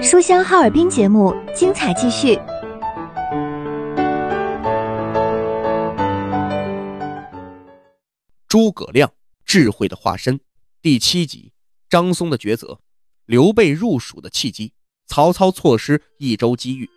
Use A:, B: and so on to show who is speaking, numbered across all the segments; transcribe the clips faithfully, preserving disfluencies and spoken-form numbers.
A: 书香哈尔滨节目精彩继续。
B: 诸葛亮，智慧的化身，第七集，张松的抉择，刘备入蜀的契机，曹操错失益州机遇。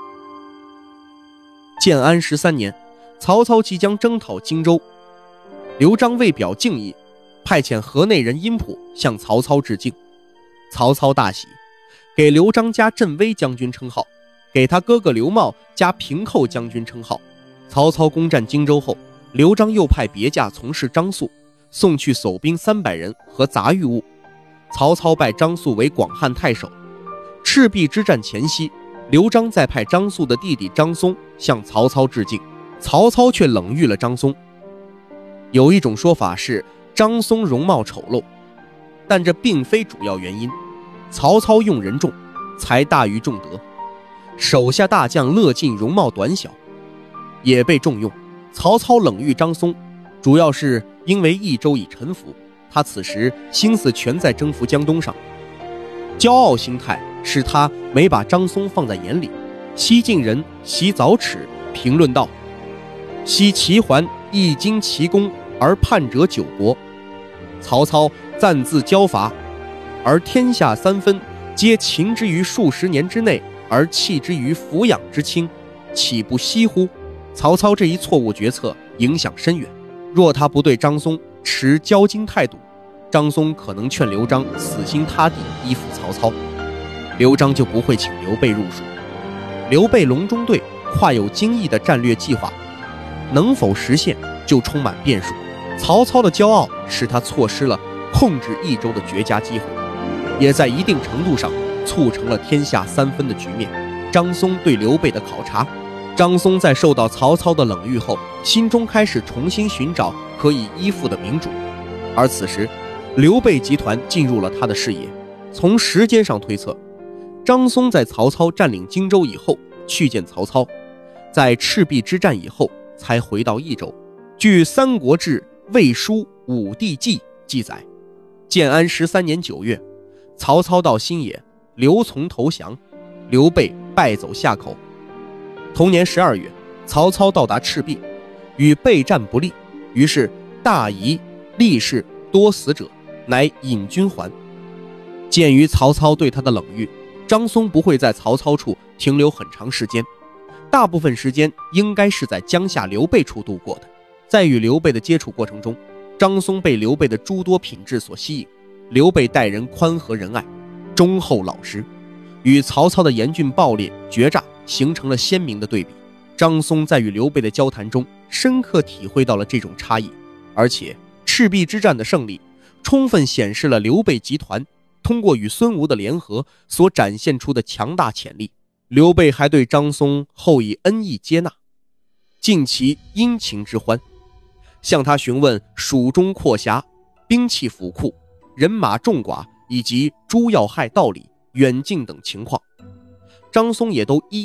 B: 建安十三年，曹操即将征讨荆州，刘璋为表敬意，派遣河内人殷普向曹操致敬。曹操大喜，给刘璋加镇威将军称号，给他哥哥刘茂加平寇将军称号。曹操攻占荆州后，刘璋又派别驾从事张肃，送去守兵三百人和杂寓物。曹操拜张肃为广汉太守。赤壁之战前夕，刘璋再派张肃的弟弟张松向曹操致敬，曹操却冷遇了张松。有一种说法是张松容貌丑陋，但这并非主要原因。曹操用人重，才大于重德，手下大将乐进容貌短小，也被重用。曹操冷遇张松，主要是因为益州已臣服，他此时心思全在征服江东上。骄傲心态使他没把张松放在眼里。西晋人习早齿评论道：昔齐桓一经其功而叛者九国，曹操暂自交伐，而天下三分皆擒之于数十年之内，而弃之于俯仰之轻，岂不惜乎？曹操这一错误决策影响深远，若他不对张松持骄矜态度，张松可能劝刘璋死心塌地依附曹操，刘璋就不会请刘备入蜀。刘备隆中对跨有惊异的战略计划，能否实现就充满变数。曹操的骄傲使他错失了控制益州的绝佳机会，也在一定程度上促成了天下三分的局面。张松对刘备的考察，张松在受到曹操的冷遇后，心中开始重新寻找可以依附的明主，而此时刘备集团进入了他的视野。从时间上推测，张松在曹操占领荆州以后去见曹操，在赤壁之战以后才回到益州。据《三国志·魏书·武帝纪》记载，建安十三年九月，曹操到新野，刘琮投降，刘备败走夏口。同年十二月，曹操到达赤壁，与备战不利，于是大疑力士多死者，乃引军还。鉴于曹操对他的冷遇，张松不会在曹操处停留很长时间，大部分时间应该是在江夏刘备处度过的。在与刘备的接触过程中，张松被刘备的诸多品质所吸引。刘备待人宽和仁爱，忠厚老实，与曹操的严峻暴烈决诈形成了鲜明的对比。张松在与刘备的交谈中深刻体会到了这种差异，而且赤壁之战的胜利充分显示了刘备集团通过与孙吴的联合所展现出的强大潜力。刘备还对张松厚以恩义接纳，尽其殷勤之欢，向他询问蜀中阔狭、兵器府库、人马众寡以及诸要害道理、远近等情况，张松也都一